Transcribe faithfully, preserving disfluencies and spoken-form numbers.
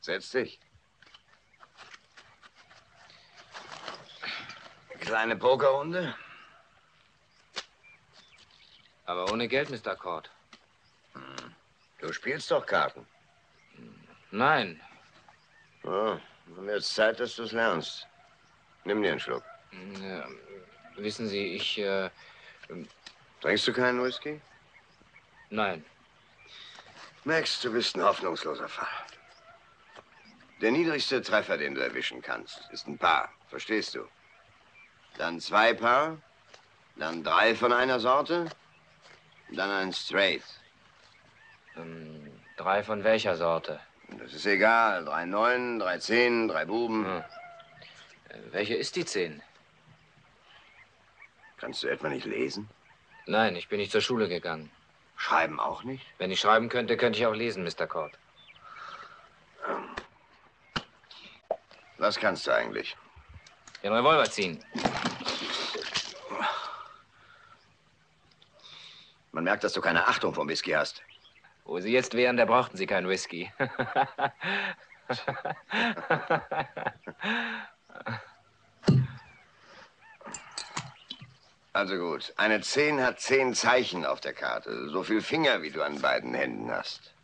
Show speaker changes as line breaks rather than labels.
Setz dich. Kleine Pokerrunde?
Aber ohne Geld, Mister Cord.
Hm. Du spielst doch Karten.
Nein.
Oh, dann wird es Zeit, dass du es lernst. Nimm dir einen Schluck.
Ja, wissen Sie, ich, äh...
Trinkst du keinen Whisky?
Nein.
Max, du bist ein hoffnungsloser Fall. Der niedrigste Treffer, den du erwischen kannst, ist ein Paar. Verstehst du? Dann zwei Paar, dann drei von einer Sorte, dann ein Straight.
Ähm, drei von welcher Sorte?
Das ist egal. Drei Neunen, drei Zehnen, drei Buben.
Hm. Welche ist die Zehn?
Kannst du etwa nicht lesen?
Nein, ich bin nicht zur Schule gegangen.
Schreiben auch nicht?
Wenn ich schreiben könnte, könnte ich auch lesen, Mister Cord.
Was kannst du eigentlich?
Den Revolver ziehen.
Man merkt, dass du keine Achtung vom Whisky hast.
Wo Sie jetzt wären, da brauchten Sie keinen Whisky.
Also gut, eine Zehn hat zehn Zeichen auf der Karte. So viel Finger, wie du an beiden Händen hast.